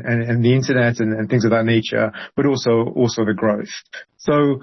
and the internet and things of that nature, but also the growth. So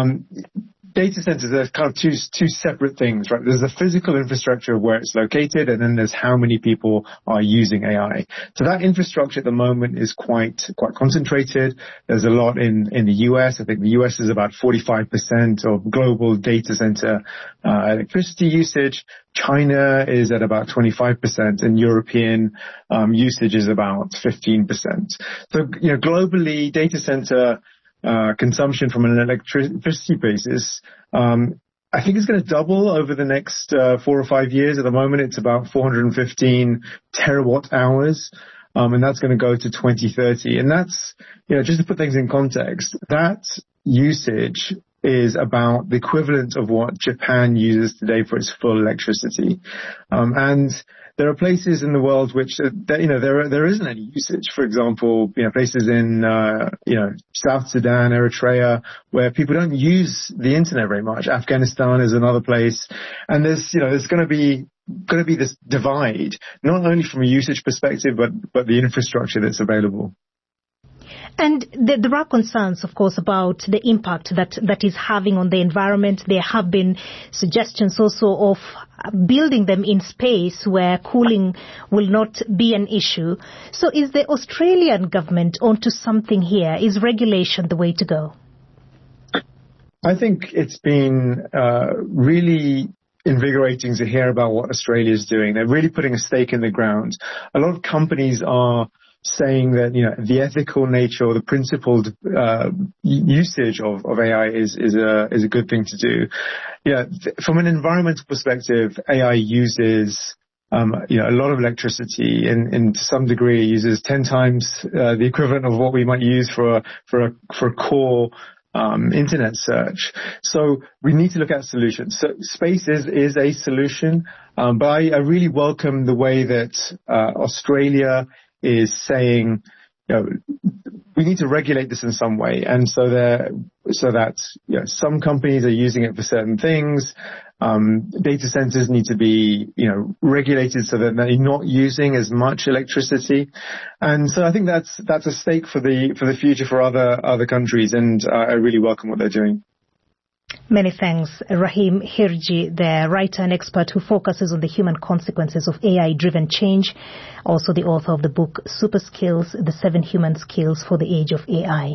data centers are kind of two separate things, right? There's the physical infrastructure of where it's located, and then there's how many people are using AI. So that infrastructure at the moment is quite concentrated. There's a lot in the US. I think the US is about 45% of global data center electricity usage. China is at about 25%, and European usage is about 15%. So, globally, data center consumption from an electricity basis, I think it's going to double over the next 4 or 5 years. At the moment, it's about 415 terawatt hours, and that's going to go to 2030. And that's, just to put things in context, that usage is about the equivalent of what Japan uses today for its full electricity. And there are places in the world which, there isn't any usage. For example, places in, South Sudan, Eritrea, where people don't use the internet very much. Afghanistan is another place. And there's going to be this divide, not only from a usage perspective, but the infrastructure that's available. And there are concerns, of course, about the impact that is having on the environment. There have been suggestions also of building them in space where cooling will not be an issue. So is the Australian government onto something here? Is regulation the way to go? I think it's been really invigorating to hear about what Australia is doing. They're really putting a stake in the ground. A lot of companies are saying that the ethical nature or the principled usage of AI is a good thing to do. From an environmental perspective, AI uses a lot of electricity, and to some degree uses 10 times the equivalent of what we might use for a core internet search. So we need to look at solutions. So space is a solution, but I really welcome the way that Australia is saying, we need to regulate this in some way, and so that some companies are using it for certain things. Data centers need to be regulated so that they're not using as much electricity, and so I think that's a stake for the future for other countries, and I really welcome what they're doing. Many thanks, Rahim Hirji, the writer and expert who focuses on the human consequences of AI-driven change, also the author of the book Super Skills, The 7 Human Skills for the Age of AI.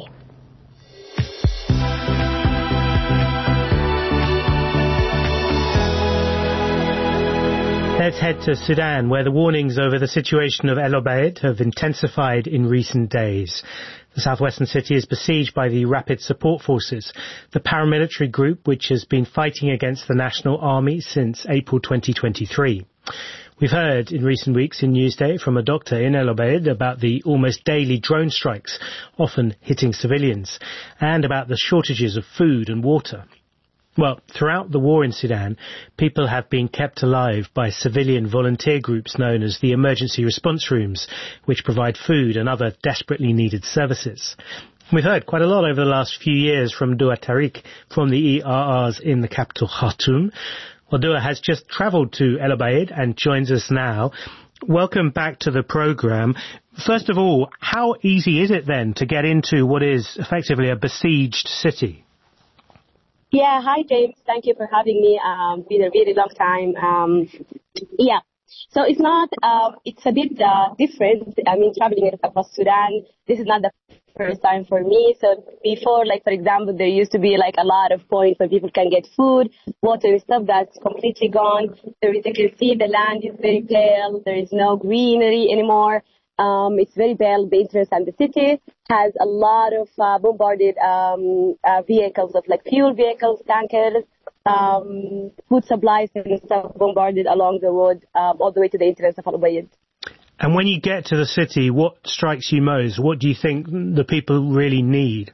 Let's head to Sudan, where the warnings over the situation of El Obeid have intensified in recent days. The southwestern city is besieged by the Rapid Support Forces, the paramilitary group which has been fighting against the National Army since April 2023. We've heard in recent weeks in Newsday from a doctor in El Obeid about the almost daily drone strikes, often hitting civilians, and about the shortages of food and water. Well, throughout the war in Sudan, people have been kept alive by civilian volunteer groups known as the Emergency Response Rooms, which provide food and other desperately needed services. We've heard quite a lot over the last few years from Dua Tariq from the ERRs in the capital Khartoum. Well, Dua has just travelled to El Obeid and joins us now. Welcome back to the programme. First of all, how easy is it then to get into what is effectively a besieged city? Yeah, hi James. Thank you for having me. Been a really long time. So it's not. It's a bit different. I mean, traveling across Sudan. This is not the first time for me. So before, for example, there used to be a lot of points where people can get food, water, and stuff that's completely gone. You can see the land is very pale. There is no greenery anymore. It's very pale, the interest, and the city has a lot of bombarded vehicles of fuel vehicles, tankers, food supplies and stuff bombarded along the road all the way to the entrance of Al Ubaid. And when you get to the city, what strikes you most? What do you think the people really need?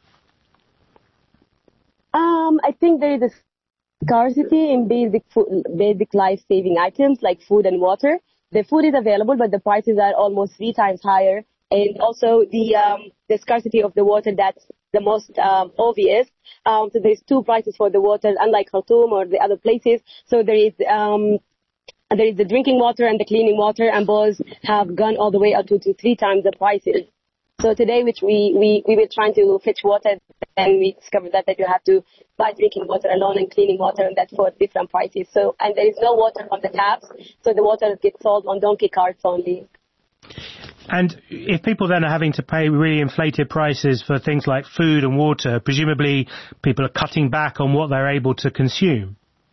I think there is a scarcity in basic life-saving items like food and water. The food is available, but the prices are almost 3 times higher. And also the scarcity of the water, that's the most obvious. So there's 2 prices for the water, unlike Khartoum or the other places. So there is the drinking water and the cleaning water, and both have gone all the way up to 3 times the prices. So today, which we were trying to fetch water, and we discovered that you have to buy drinking water alone and cleaning water, and that's for different prices. So, and there is no water on the taps, so the water gets sold on donkey carts only. And if people then are having to pay really inflated prices for things like food and water, presumably people are cutting back on what they're able to consume.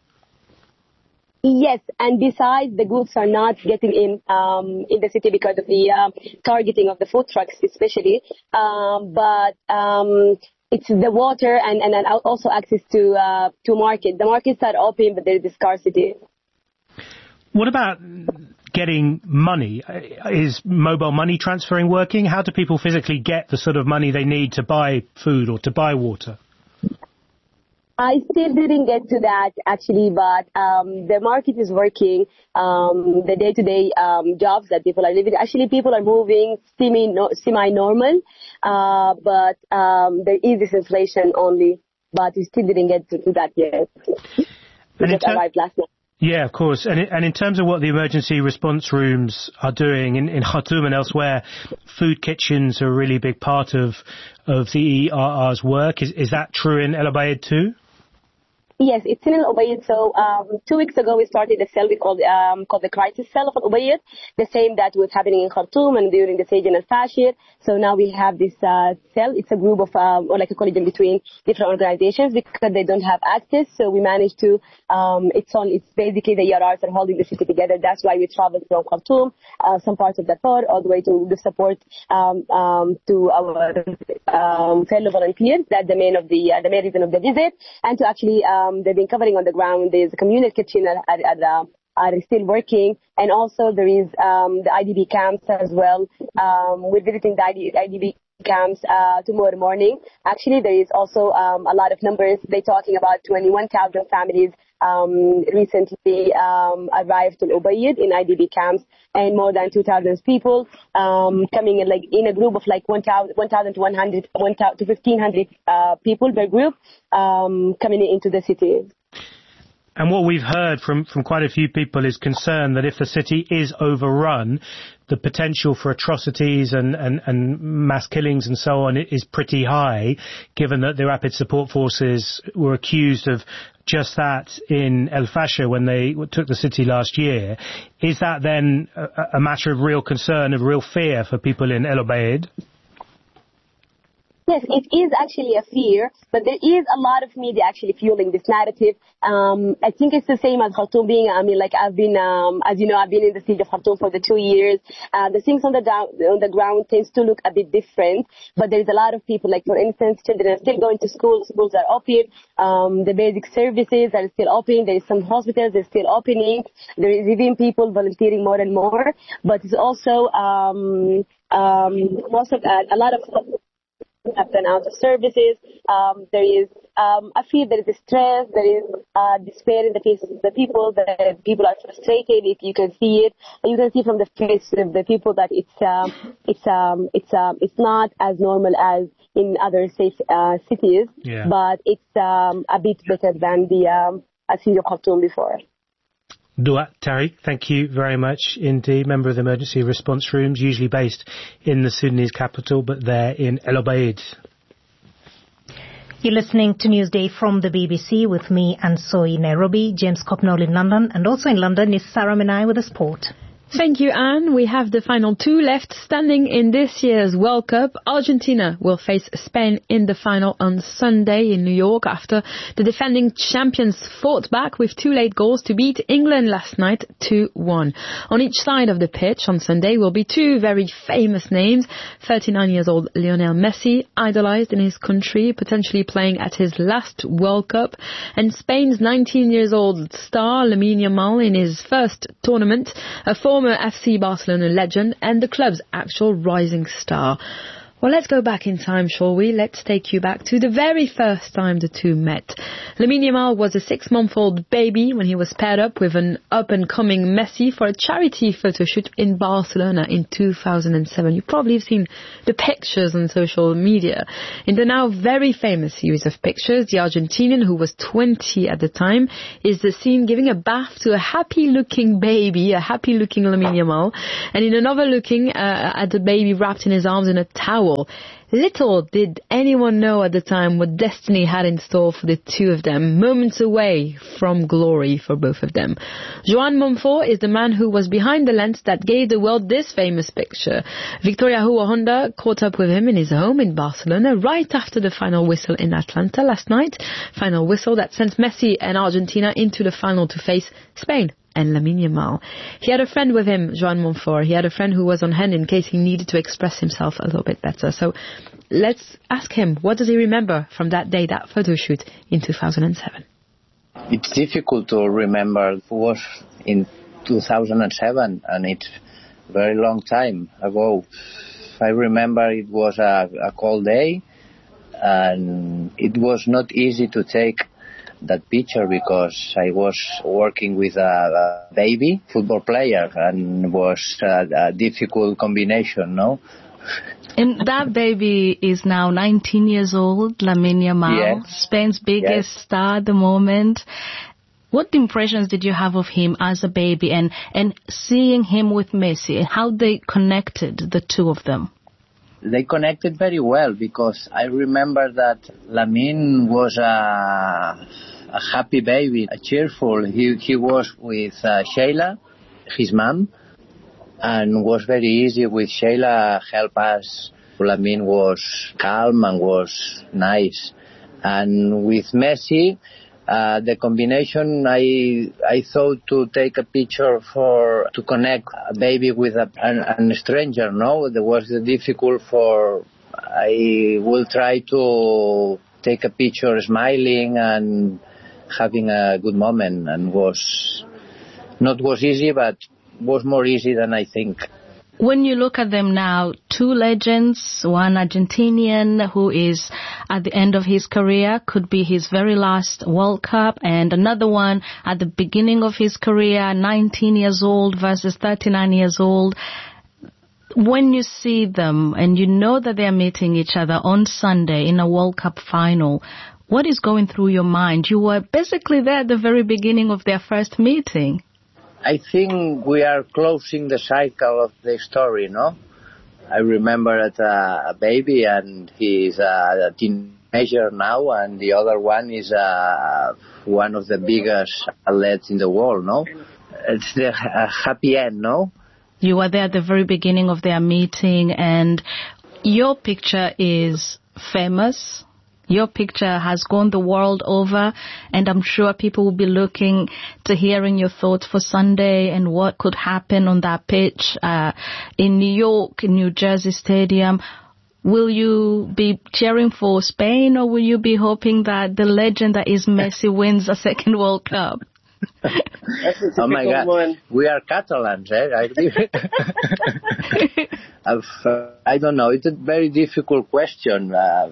Yes, and besides, the goods are not getting in the city because of the targeting of the food trucks, especially. But it's the water and also access to market. The markets are open, but there is scarcity. What about getting money? Is mobile money transferring working? How do people physically get the sort of money they need to buy food or to buy water? I still didn't get to that, actually, but the market is working. The day-to-day jobs that people are living, actually, people are moving semi-normal, but there is this inflation only, but we still didn't get to that yet. We just arrived last night. Yeah, of course. And in terms of what the emergency response rooms are doing in Khartoum and elsewhere, food kitchens are a really big part of the ERR's work. Is that true in El Obeid too? Yes, it's in Al Obeid. So 2 weeks ago, we started a cell we called the crisis cell of Al Obeid, the same that was happening in Khartoum and during the Siege and Al-Fashir. So now we have this cell. It's a group of, or like a coalition between different organizations because they don't have access. So we managed to, it's basically the ERRs are holding the city together. That's why we traveled from Khartoum, some parts of Darfur, all the way to the support to our fellow volunteers. That's the main reason of the visit, and to actually they've been covering on the ground. There's a communal kitchen are still working, and also there is the IDP camps as well. We're visiting the IDP camps tomorrow morning. Actually, there is also a lot of numbers. They're talking about 21,000 families recently arrived in Obeid in IDP camps, and more than 2,000 people coming in, like in a group of like 1,100 to 1,500 people per group coming into the city. And what we've heard from quite a few people is concern that if the city is overrun, the potential for atrocities and mass killings and so on is pretty high, given that the Rapid Support Forces were accused of just that in El Fasher when they took the city last year. Is that then a matter of real concern, of real fear for people in El Obeid? Yes, it is actually a fear, but there is a lot of media actually fueling this narrative. I think it's the same as Khartoum being, I've been, as you know, I've been in the siege of Khartoum for the 2 years. The things on the ground tends to look a bit different, but there's a lot of people, like for instance, children are still going to school, schools are open, the basic services are still open, there is some hospitals that are still opening, there is even people volunteering more and more, but it's also, a lot of have gone out of services. There is I feel there is stress, there is despair in the faces of the people. The people are frustrated. If you can see it, you can see from the face of the people that it's not as normal as in other safe cities, but it's a bit better than the city of Khartoum before. Dua Tariq, thank you very much indeed. Member of the Emergency Response Rooms, usually based in the Sudanese capital, but there in El Obeid. You're listening to Newsday from the BBC with me, Ansoi Nairobi, James Copnall in London, and also in London is Sarah Menai with the sport. Thank you, Anne. We have the final two left standing in this year's World Cup. Argentina will face Spain in the final on Sunday in New York after the defending champions fought back with 2 late goals to beat England last night 2-1. On each side of the pitch on Sunday will be 2 very famous names. 39 years old Lionel Messi, idolized in his country, potentially playing at his last World Cup, and Spain's 19 years old star Lamine Yamal in his first tournament, a former FC Barcelona legend and the club's actual rising star. Well, let's go back in time, shall we? Let's take you back to the very first time the two met. Lamine Yamal was a 6-month-old baby when he was paired up with an up-and-coming Messi for a charity photo shoot in Barcelona in 2007. You probably have seen the pictures on social media. In the now very famous series of pictures, the Argentinian, who was 20 at the time, is the scene giving a bath to a happy-looking baby, a happy-looking Lamine Yamal, and in another looking at the baby wrapped in his arms in a towel. goal. Little did anyone know at the time what destiny had in store for the two of them, moments away from glory for both of them. Joan Montfort is the man who was behind the lens that gave the world this famous picture. Victoria Hugo Honda caught up with him in his home in Barcelona right after the final whistle in Atlanta last night. Final whistle that sent Messi and Argentina into the final to face Spain and Lamine Yamal. He had a friend with him, Joan Montfort. He had a friend who was on hand in case he needed to express himself a little bit better. So let's ask him, what does he remember from that day, that photo shoot in 2007? It's difficult to remember. It was in 2007, and it's a very long time ago. I remember it was a cold day, and it was not easy to take that picture because I was working with a baby football player, and was a difficult combination, no? And that baby is now 19 years old, Lamine Yamal, yes. Spain's biggest star at the moment. What impressions did you have of him as a baby and seeing him with Messi, and how they connected, the two of them? They connected very well because I remember that Lamine was a happy baby, a cheerful. He was with Sheila, his mom, and was very easy with Sheila, help us. Lamine was calm and was nice. And with Messi, the combination, I thought to take a picture to connect a baby with a stranger, no? That was difficult I will try to take a picture smiling and having a good moment, and was easy, but was more easy than I think. When you look at them now, two legends, one Argentinian who is at the end of his career, could be his very last World Cup, and another one at the beginning of his career, 19 years old versus 39 years old. When you see them and you know that they're meeting each other on Sunday in a World Cup final, what is going through your mind? You were basically there at the very beginning of their first meeting. I think we are closing the cycle of the story, no? I remember a baby, and he's a teenager now, and the other one is one of the biggest athletes in the world, no? It's a happy end, no? You were there at the very beginning of their meeting, and your picture is famous. Your picture has gone the world over, and I'm sure people will be looking to hearing your thoughts for Sunday and what could happen on that pitch in New York, in New Jersey Stadium. Will you be cheering for Spain, or will you be hoping that the legend that is Messi wins a second World Cup? Oh my God, one. We are Catalans, eh? I don't know, it's a very difficult question.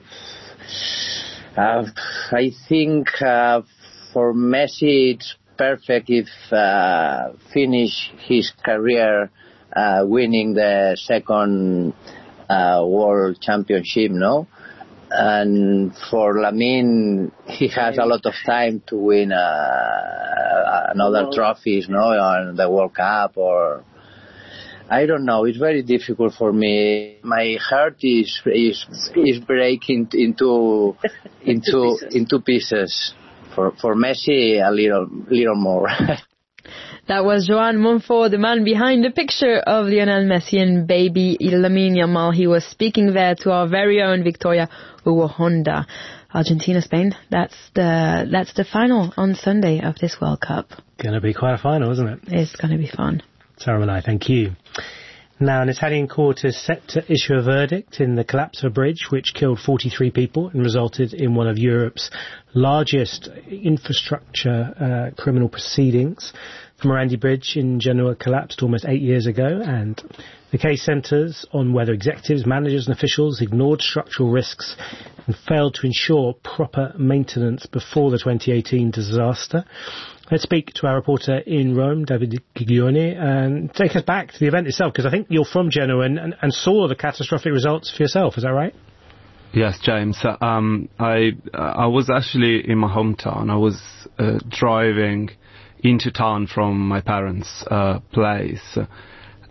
I think for Messi it's perfect if finish his career winning the second World Championship, no? And for Lamine, he has a lot of time to win another trophies, no, on the World Cup, or I don't know. It's very difficult for me. My heart is breaking into pieces. For Messi, a little more. That was Joan Montfort, the man behind the picture of Lionel Messi and baby Lamine Yamal. He was speaking there to our very own Victoria Hugo Honda. Argentina, Spain. That's the final on Sunday of this World Cup. Going to be quite a final, isn't it? It's going to be fun. Sarah Malai, thank you. Now, an Italian court is set to issue a verdict in the collapse of a bridge which killed 43 people and resulted in one of Europe's largest infrastructure criminal proceedings. The Morandi Bridge in Genoa collapsed almost 8 years ago, and the case centres on whether executives, managers and officials ignored structural risks and failed to ensure proper maintenance before the 2018 disaster. Let's speak to our reporter in Rome, David Giglioni, and take us back to the event itself, because I think you're from Genoa and saw the catastrophic results for yourself. Is that right? Yes, James. I was actually in my hometown. I was driving into town from my parents' place,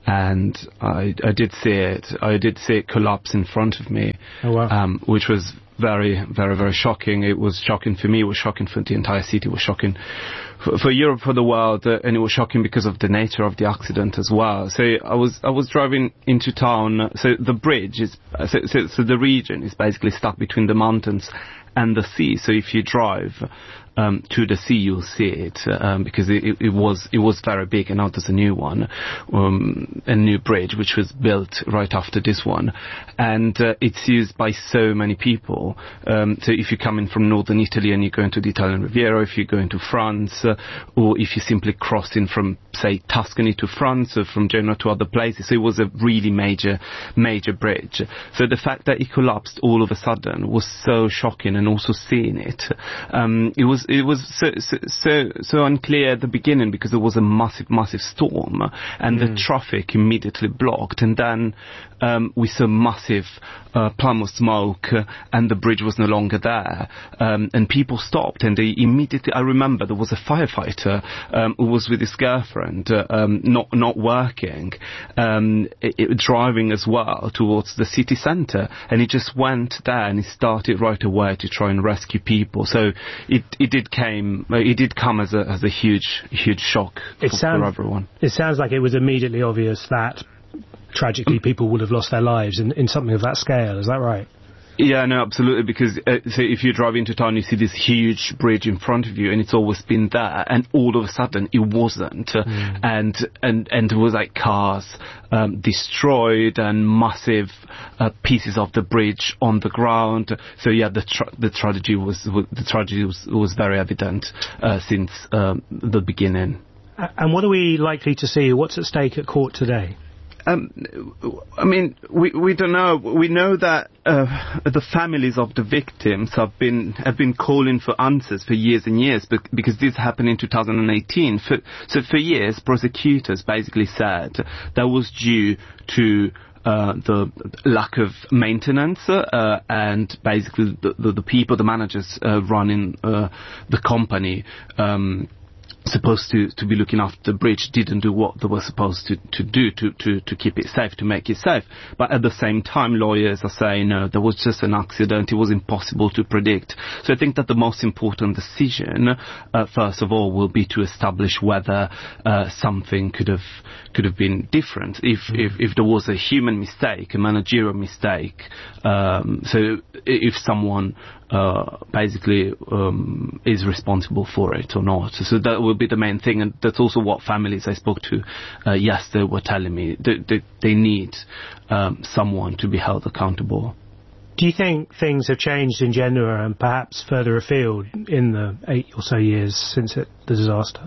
and I did see it. I did see it collapse in front of me, which was very, very, very shocking. It was shocking for me. It was shocking for the entire city. It was shocking for Europe, for the world, and it was shocking because of the nature of the accident as well. So I was driving into town. So the bridge is so the region is basically stuck between the mountains and the sea. So if you drive to the sea, you'll see it because it was very big, and now there's a new one, a new bridge which was built right after this one, and it's used by so many people. So if you're coming from northern Italy and you're going to the Italian Riviera, if you're going to France, or if you're simply crossing from, say, Tuscany to France, or from Genoa to other places, so it was a really major bridge. So the fact that it collapsed all of a sudden was so shocking, and also seeing it, it was so unclear at the beginning because there was a massive storm, and the traffic immediately blocked, and then we saw massive plume of smoke, and the bridge was no longer there, and people stopped, and they immediately, I remember there was a firefighter who was with his girlfriend, not working, driving as well towards the city centre, and he just went there and he started right away to try and rescue people. So it did come as a huge shock for everyone. It sounds like it was immediately obvious that tragically people would have lost their lives in something of that scale. Is that right? Yeah, no, absolutely, because so if you drive into town, you see this huge bridge in front of you, and it's always been there, and all of a sudden it wasn't, and there was like cars destroyed, and massive pieces of the bridge on the ground. So yeah, the tragedy was very evident since the beginning. And what are we likely to see? What's at stake at court today? I mean, we don't know. We know that the families of the victims have been calling for answers for years and years, because this happened in 2018. So for years, prosecutors basically said that was due to the lack of maintenance, and basically the people, the managers running the company, supposed to be looking after the bridge, didn't do what they were supposed to do to keep it safe, to make it safe. But at the same time, lawyers are saying, no, there was just an accident, it was impossible to predict. So I think that the most important decision, first of all, will be to establish whether something could have been different. If there was a human mistake, a managerial mistake, so if someone basically is responsible for it or not. So that will be the main thing, and that's also what families I spoke to yesterday were telling me. They need someone to be held accountable. Do you think things have changed in Genoa and perhaps further afield in the 8 or so years since the disaster?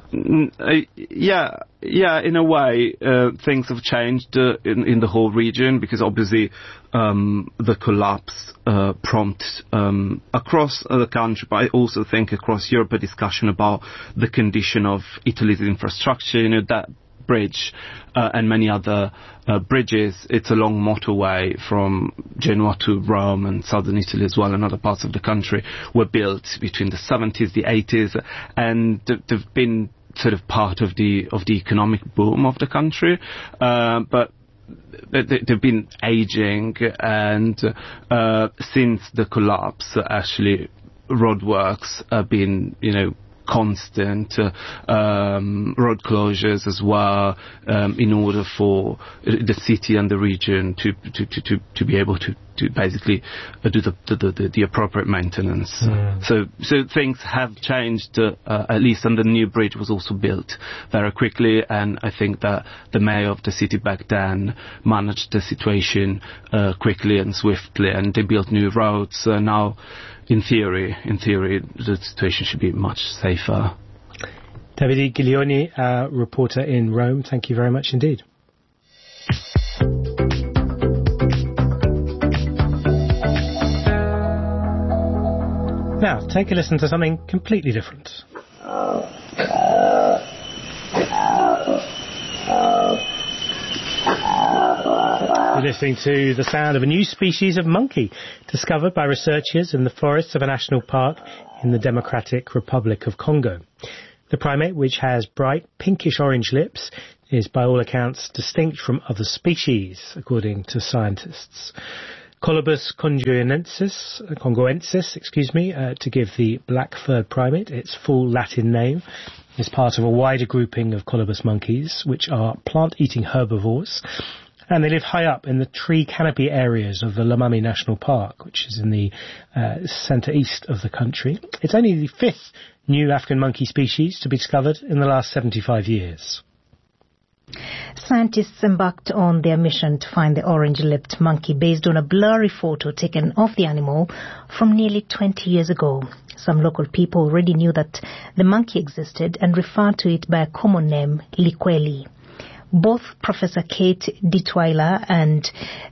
Yeah, in a way, things have changed in the whole region, because obviously the collapse prompted across the country, but I also think across Europe, a discussion about the condition of Italy's infrastructure. You know, that bridge and many other bridges, it's a long motorway from Genoa to Rome and southern Italy as well, and other parts of the country, were built between the 70s, the 80s, and they've been sort of part of the economic boom of the country, but they've been aging, and since the collapse, actually, roadworks have been, constant road closures as well, in order for the city and the region to be able to basically do the appropriate maintenance. So things have changed, at least, and the new bridge was also built very quickly, and I think that the mayor of the city back then managed the situation quickly and swiftly, and they built new roads. Now, in theory, the situation should be much safer. Davide Giglioni, reporter in Rome, thank you very much indeed. Now, take a listen to something completely different. You're listening to the sound of a new species of monkey discovered by researchers in the forests of a national park in the Democratic Republic of Congo. The primate, which has bright pinkish-orange lips, is by all accounts distinct from other species, according to scientists. Colobus congruensis, to give the black-furred primate its full Latin name, is part of a wider grouping of colobus monkeys, which are plant-eating herbivores, and they live high up in the tree canopy areas of the Lomami National Park, which is in the centre-east of the country. It's only the 5th new African monkey species to be discovered in the last 75 years. Scientists embarked on their mission to find the orange-lipped monkey based on a blurry photo taken of the animal from nearly 20 years ago. Some local people already knew that the monkey existed and referred to it by a common name, Likweli. Both Professor Kate Ditweiler and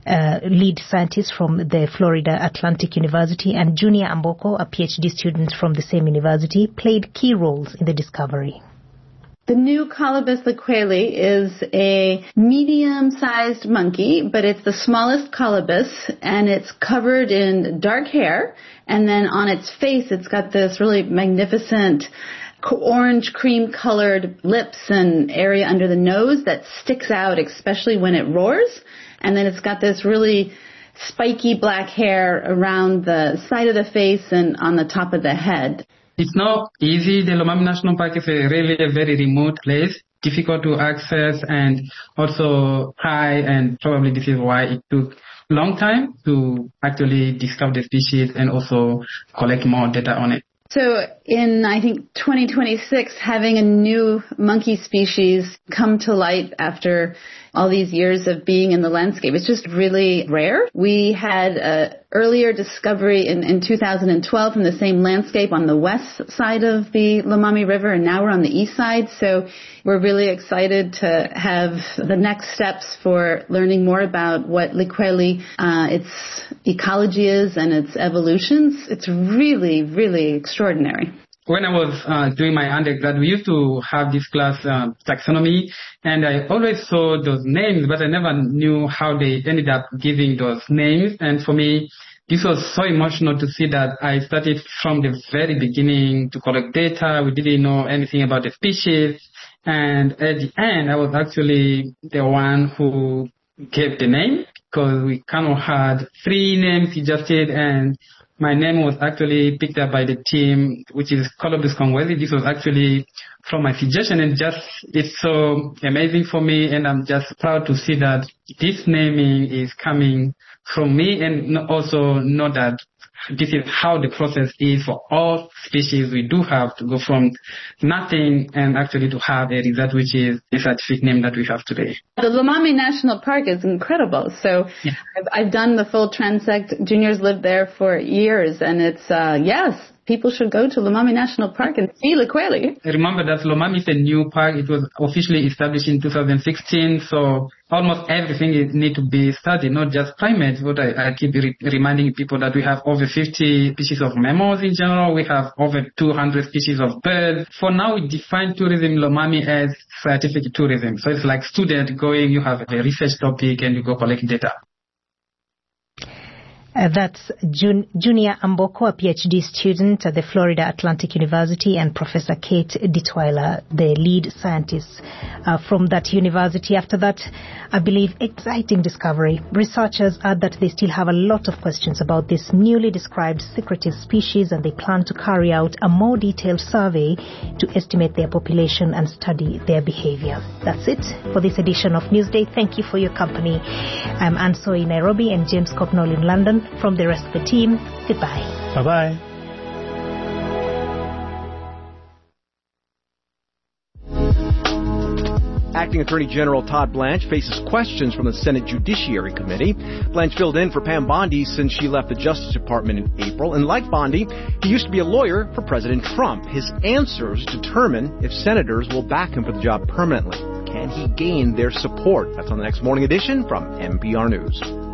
lead scientist from the Florida Atlantic University and Junior Amboko, a PhD student from the same university, played key roles in the discovery. The new Colobus likweli is a medium-sized monkey, but it's the smallest colobus, and it's covered in dark hair, and then on its face it's got this really magnificent orange cream-colored lips and area under the nose that sticks out, especially when it roars, and then it's got this really spiky black hair around the side of the face and on the top of the head. It's not easy. The Lomami National Park is a very remote place, difficult to access and also high, and probably this is why it took a long time to actually discover the species and also collect more data on it. So in, I think, 2026, having a new monkey species come to light after all these years of being in the landscape, it's just really rare. We had an earlier discovery in 2012 from the same landscape on the west side of the Lomami River, and now we're on the east side. So we're really excited to have the next steps for learning more about what Likweli, its ecology is and its evolutions. It's really, really extraordinary. When I was doing my undergrad, we used to have this class, taxonomy, and I always saw those names, but I never knew how they ended up giving those names. And for me, this was so emotional to see that I started from the very beginning to collect data. We didn't know anything about the species. And at the end, I was actually the one who gave the name, because we kind of had 3 names suggested, and my name was actually picked up by the team, which is Colobus congruensis. This was actually from my suggestion, and it's so amazing for me, and I'm just proud to see that this naming is coming from me, and also know that this is how the process is for all species. We do have to go from nothing and actually to have a result, which is the scientific name that we have today. The Lomami National Park is incredible. So yeah. I've done the full transect. Junior's lived there for years, and it's, yes, people should go to Lomami National Park and see Likweli. Remember that Lomami is a new park. It was officially established in 2016, so almost everything needs to be studied, not just primates. But I keep reminding people that we have over 50 species of mammals in general. We have over 200 species of birds. For now, we define tourism Lomami as scientific tourism. So it's like student going, you have a research topic and you go collect data. That's Junior Amboko, a PhD student at the Florida Atlantic University, and Professor Kate Ditweiler, the lead scientist from that university. After that, I believe, exciting discovery. Researchers add that they still have a lot of questions about this newly described secretive species, and they plan to carry out a more detailed survey to estimate their population and study their behavior. That's it for this edition of Newsday. Thank you for your company. I'm Anso in Nairobi and James Copnall in London. From the rest of the team, goodbye. Bye-bye. Acting Attorney General Todd Blanche faces questions from the Senate Judiciary Committee. Blanche filled in for Pam Bondi since she left the Justice Department in April. And like Bondi, he used to be a lawyer for President Trump. His answers determine if senators will back him for the job permanently. Can he gain their support? That's on the next morning edition from NPR News.